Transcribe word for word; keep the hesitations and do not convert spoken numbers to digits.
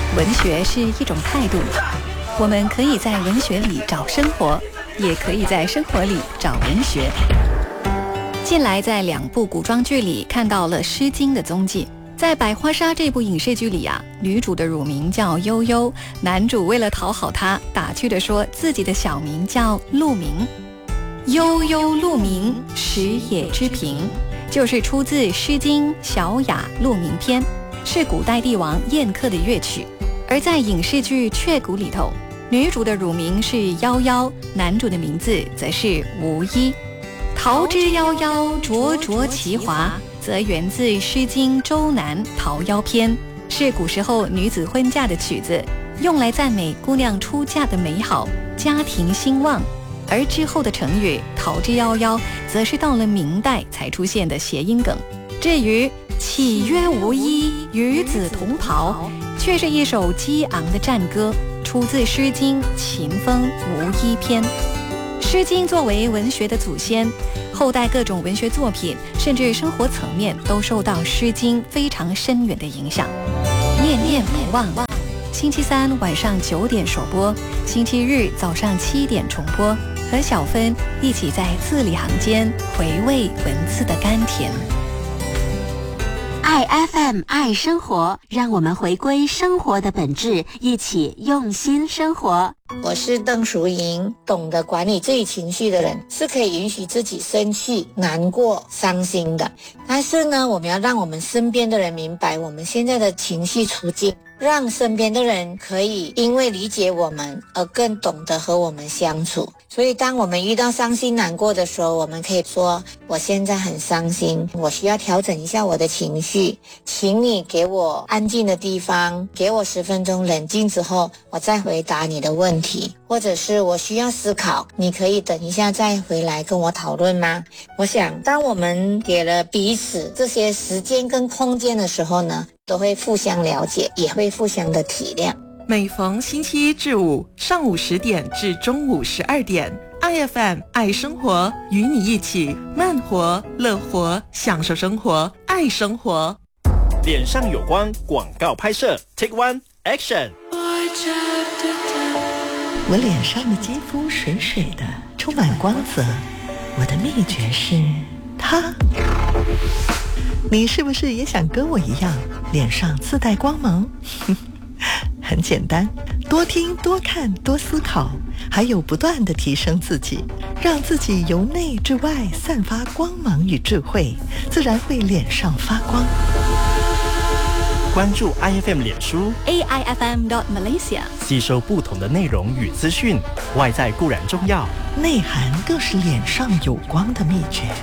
文学是一种态度，我们可以在文学里找生活，也可以在生活里找文学。近来在两部古装剧里看到了《诗经》的踪迹。在《百花杀》这部影视剧里啊，女主的乳名叫悠悠，男主为了讨好她，打趣地说自己的小名叫鹿鸣。悠悠鹿鸣，食野之苹，就是出自《诗经·小雅·鹿鸣篇》，是古代帝王宴客的乐曲。而在影视剧《雀谷》里头，女主的乳名是夭夭，男主的名字则是无衣。桃之夭夭，灼灼其华，则源自《诗经·周南·桃夭篇》，是古时候女子婚嫁的曲子，用来赞美姑娘出嫁的美好，家庭兴旺。而之后的成语“桃之夭夭”则是到了明代才出现的谐音梗。至于“岂曰无衣，与子同袍”，却是一首激昂的战歌，出自《诗经·秦风·无衣篇》。《诗经》作为文学的祖先，后代各种文学作品甚至生活层面都受到《诗经》非常深远的影响。念念不忘，星期三晚上九点首播，星期日早上七点重播，和小芬一起在字里行间回味文字的甘甜。 爱 F M 爱生活，让我们回归生活的本质，一起用心生活。 我是邓淑莹，懂得管理自己情绪的人是可以允许自己生气、难过、伤心的。但是呢，我们要让我们身边的人明白我们现在的情绪处境，让身边的人可以因为理解我们而更懂得和我们相处。所以当我们遇到伤心难过的时候，我们可以说我现在很伤心，我需要调整一下我的情绪，请你给我安静的地方，给我十分钟冷静之后，我再回答你的问题。或者是我需要思考，你可以等一下再回来跟我讨论吗？我想当我们给了彼此这些时间跟空间的时候呢，都会互相了解，也会互相的体谅。 每逢星期一至五上午十点至中午十二点， I F M 爱生活，与你一起慢活乐活，享受生活，爱生活。 脸上有光广告拍摄 Take One Action。 我脸上的肌肤水水的，充满光泽。我的秘诀是它。你是不是也想跟我一样，脸上自带光芒？很简单，多听多看多思考，还有不断地提升自己，让自己由内至外散发光芒与智慧，自然会脸上发光。 关注 I F M 脸书 A I F M dot Malaysia， 吸收不同的内容与资讯。外在固然重要， 内涵更是脸上有光的秘诀。